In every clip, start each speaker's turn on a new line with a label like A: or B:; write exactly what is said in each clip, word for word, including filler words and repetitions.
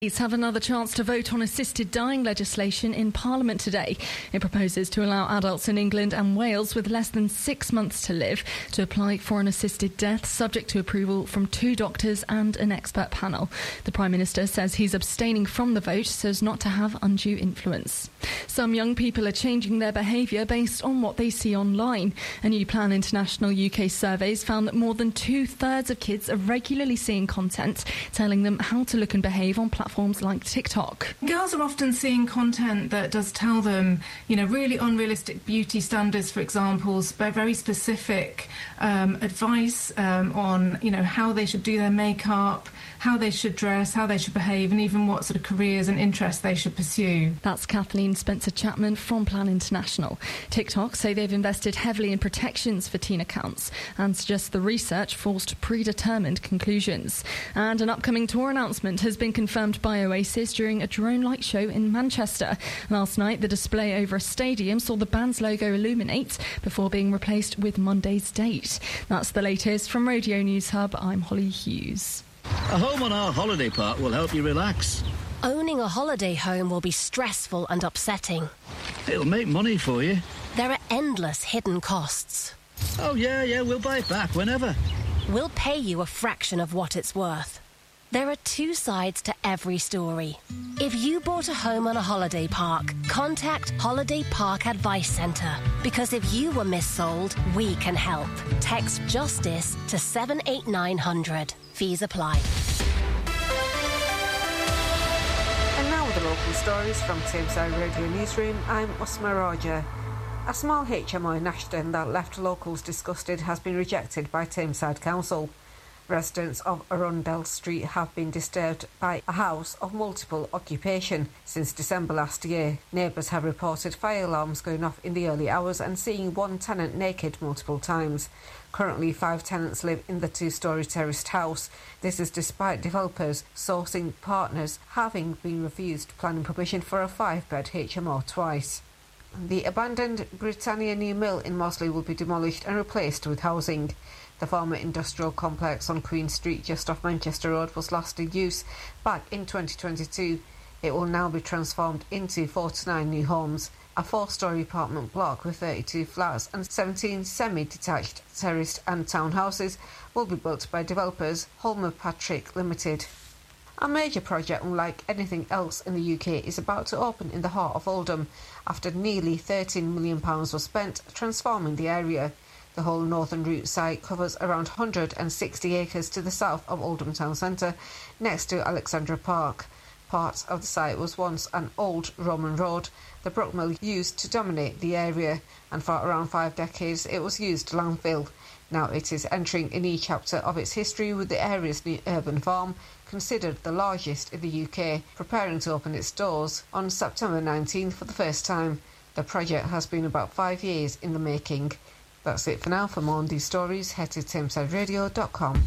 A: Have another chance to vote on assisted dying legislation in Parliament today. It proposes to allow adults in England and Wales with less than six months to live to apply for an assisted death, subject to approval from two doctors and an expert panel. The Prime Minister says he's abstaining from the vote so as not to have undue influence. Some young people are changing their behaviour based on what they see online. A new Plan International U K surveys found that more than two-thirds of kids are regularly seeing content telling them how to look and behave on platforms Platforms like TikTok.
B: Girls are often seeing content that does tell them, you know, really unrealistic beauty standards, for example, very specific um, advice um, on, you know, how they should do their makeup, how they should dress, how they should behave, and even what sort of careers and interests they should pursue.
A: That's Kathleen Spencer-Chapman from Plan International. TikTok say they've invested heavily in protections for teen accounts and suggest the research falls to predetermined conclusions. And an upcoming tour announcement has been confirmed by Oasis during a drone light show in Manchester. Last night, the display over a stadium saw the band's logo illuminate before being replaced with Monday's date. That's the latest from Radio News Hub. I'm Holly Hughes.
C: A home on our holiday park will help you relax.
D: Owning a holiday home will be stressful and upsetting.
C: It'll make money for you.
D: There are endless hidden costs.
C: Oh, yeah, yeah, we'll buy it back whenever.
D: We'll pay you a fraction of what it's worth. There are two sides to every story. If you bought a home on a holiday park, contact Holiday Park Advice Centre. Because if you were missold, we can help. Text JUSTICE to seven eight nine hundred. Fees apply.
E: And now with the local stories from Tameside Radio Newsroom, I'm Usma Roger. A small H M O in Ashton that left locals disgusted has been rejected by Tameside Council. Residents of Arundel Street have been disturbed by a house of multiple occupation since December last year. Neighbours have reported fire alarms going off in the early hours and seeing one tenant naked multiple times. Currently, five tenants live in the two-storey terraced house. This is despite developers sourcing partners having been refused planning permission for a five-bed H M O twice. The abandoned Britannia New Mill in Mosley will be demolished and replaced with housing. The former industrial complex on Queen Street just off Manchester Road was last in use back in twenty twenty-two. It will now be transformed into forty-nine new homes. A four-storey apartment block with thirty-two flats and seventeen semi-detached terraced and townhouses will be built by developers Holmer Patrick Limited. A major project unlike anything else in the U K is about to open in the heart of Oldham after nearly thirteen million pounds was spent transforming the area. The whole Northern Route site covers around one hundred sixty acres to the south of Oldham Town Centre, next to Alexandra Park. Part of the site was once an old Roman road the Brook Mill used to dominate the area, and for around five decades it was used to landfill. Now it is entering a new chapter of its history with the area's new urban farm, considered the largest in the U K, preparing to open its doors on September nineteenth for the first time. The project has been about five years in the making. That's it for now. For more on these stories, head to tameside radio dot com.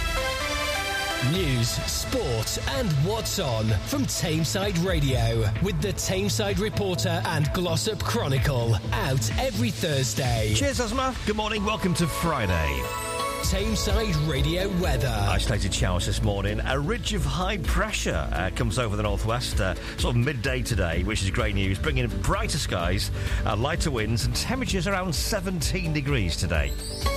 F: News, sport and what's on from Tameside Radio with the Tameside Reporter and Glossop Chronicle, out every Thursday.
G: Cheers, Osma. Good morning. Welcome to Friday.
F: Tameside Radio weather.
G: Isolated showers this morning. A ridge of high pressure uh, comes over the northwest uh, sort of midday today, which is great news, bringing brighter skies, uh, lighter winds and temperatures around seventeen degrees today.